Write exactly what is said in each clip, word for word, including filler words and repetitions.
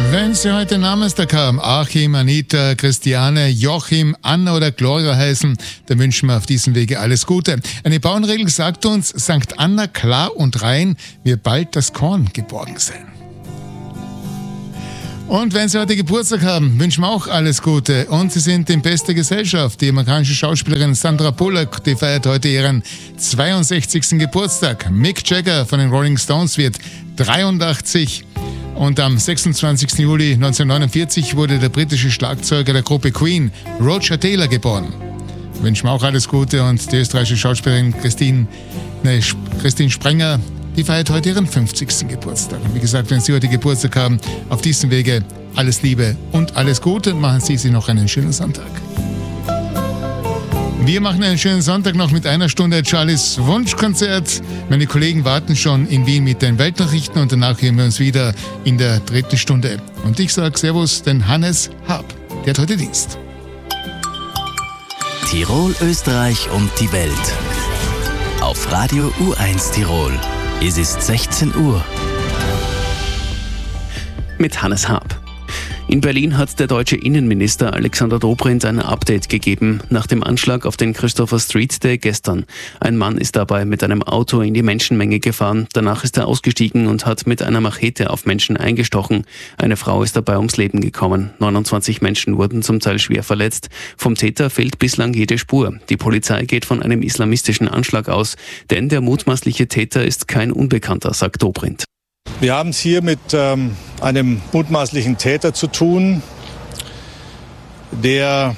Wenn Sie heute Namenstag haben, Achim, Anita, Christiane, Joachim, Anna oder Gloria heißen, dann wünschen wir auf diesem Wege alles Gute. Eine Bauernregel sagt uns, Sankt Anna klar und rein, wird bald das Korn geborgen sein. Und wenn Sie heute Geburtstag haben, wünschen wir auch alles Gute. Und Sie sind in bester Gesellschaft. Die amerikanische Schauspielerin Sandra Bullock, die feiert heute ihren zweiundsechzigsten Geburtstag. Mick Jagger von den Rolling Stones wird dreiundachtzig. Und am sechsundzwanzigsten Juli neunzehnhundertneunundvierzig wurde der britische Schlagzeuger der Gruppe Queen, Roger Taylor, geboren. Wünschen wir auch alles Gute. Und die österreichische Schauspielerin Christine, ne, Christine Sprenger, die feiert heute ihren fünfzigsten Geburtstag. Und wie gesagt, wenn Sie heute Geburtstag haben, auf diesem Wege alles Liebe und alles Gute und machen Sie sich noch einen schönen Sonntag. Wir machen einen schönen Sonntag noch mit einer Stunde Charlies Wunschkonzert. Meine Kollegen warten schon in Wien mit den Weltnachrichten und danach hören wir uns wieder in der dritten Stunde. Und ich sage Servus, denn Hannes Hab, der hat heute Dienst. Tirol, Österreich und die Welt. Auf Radio U eins Tirol. Es ist sechzehn Uhr. Mit Hannes Hab. In Berlin hat der deutsche Innenminister Alexander Dobrindt ein Update gegeben nach dem Anschlag auf den Christopher Street Day gestern. Ein Mann ist dabei mit einem Auto in die Menschenmenge gefahren. Danach ist er ausgestiegen und hat mit einer Machete auf Menschen eingestochen. Eine Frau ist dabei ums Leben gekommen. neunundzwanzig Menschen wurden zum Teil schwer verletzt. Vom Täter fehlt bislang jede Spur. Die Polizei geht von einem islamistischen Anschlag aus, denn der mutmaßliche Täter ist kein Unbekannter, sagt Dobrindt. Wir haben es hier mit ähm, einem mutmaßlichen Täter zu tun, der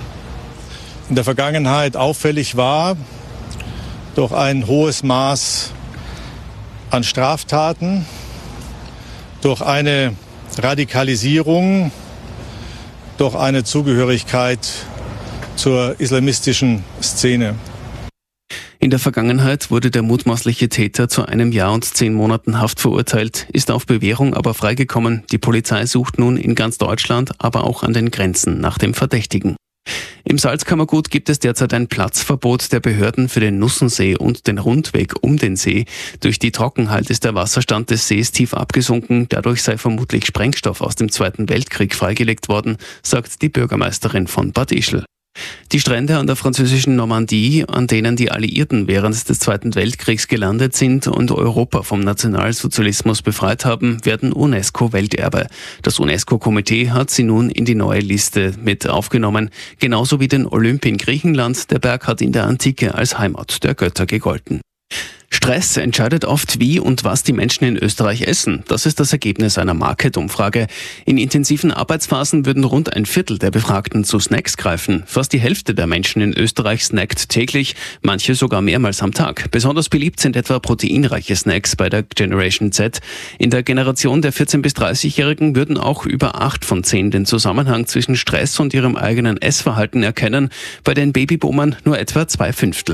in der Vergangenheit auffällig war durch ein hohes Maß an Straftaten, durch eine Radikalisierung, durch eine Zugehörigkeit zur islamistischen Szene. In der Vergangenheit wurde der mutmaßliche Täter zu einem Jahr und zehn Monaten Haft verurteilt, ist auf Bewährung aber freigekommen. Die Polizei sucht nun in ganz Deutschland, aber auch an den Grenzen nach dem Verdächtigen. Im Salzkammergut gibt es derzeit ein Platzverbot der Behörden für den Nussensee und den Rundweg um den See. Durch die Trockenheit ist der Wasserstand des Sees tief abgesunken. Dadurch sei vermutlich Sprengstoff aus dem Zweiten Weltkrieg freigelegt worden, sagt die Bürgermeisterin von Bad Ischl. Die Strände an der französischen Normandie, an denen die Alliierten während des Zweiten Weltkriegs gelandet sind und Europa vom Nationalsozialismus befreit haben, werden UNESCO-Welterbe. Das UNESCO-Komitee hat sie nun in die neue Liste mit aufgenommen, genauso wie den Olymp in Griechenland. Der Berg hat in der Antike als Heimat der Götter gegolten. Stress entscheidet oft, wie und was die Menschen in Österreich essen. Das ist das Ergebnis einer Market-Umfrage. In intensiven Arbeitsphasen würden rund ein Viertel der Befragten zu Snacks greifen. Fast die Hälfte der Menschen in Österreich snackt täglich, manche sogar mehrmals am Tag. Besonders beliebt sind etwa proteinreiche Snacks bei der Generation Z. In der Generation der vierzehn- bis dreißigjährigen würden auch über acht von zehn den Zusammenhang zwischen Stress und ihrem eigenen Essverhalten erkennen. Bei den Babyboomern nur etwa zwei Fünftel.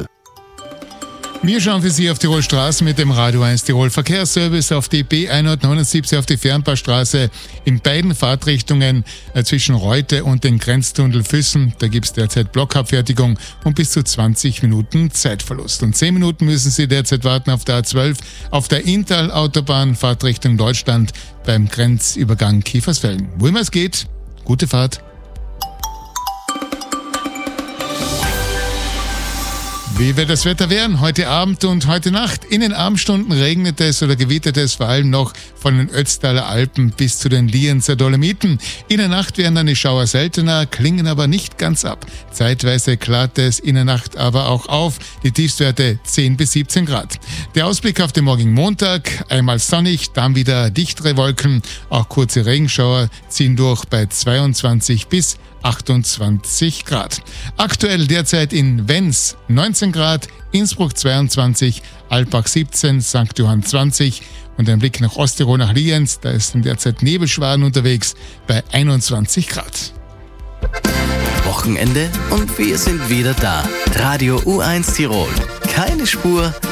Wir schauen für Sie auf Tirol Straßen mit dem Radio eins Tirol Verkehrsservice auf die B hundertneunundsiebzig auf die Fernpassstraße in beiden Fahrtrichtungen äh, zwischen Reute und den Grenztunnel Füssen. Da gibt es derzeit Blockabfertigung und bis zu zwanzig Minuten Zeitverlust. Und zehn Minuten müssen Sie derzeit warten auf der A zwölf auf der Inntal-Autobahn Fahrtrichtung Deutschland beim Grenzübergang Kiefersfelden. Wo immer es geht, gute Fahrt. Wie wird das Wetter werden? Heute Abend und heute Nacht. In den Abendstunden regnet es oder gewittert es vor allem noch von den Ötztaler Alpen bis zu den Lienzer Dolomiten. In der Nacht werden dann die Schauer seltener, klingen aber nicht ganz ab. Zeitweise klart es in der Nacht aber auch auf. Die Tiefstwerte zehn bis siebzehn Grad. Der Ausblick auf den morgigen Montag. Einmal sonnig, dann wieder dichtere Wolken. Auch kurze Regenschauer ziehen durch bei zweiundzwanzig bis achtundzwanzig Grad. Aktuell derzeit in Wenz neunzehn Grad, Innsbruck zweiundzwanzig, Alpbach siebzehn, Sankt Johann zwanzig und ein Blick nach Osttirol, nach Lienz, da ist derzeit Nebelschwaden unterwegs bei einundzwanzig Grad. Wochenende und wir sind wieder da. Radio U eins Tirol. Keine Spur,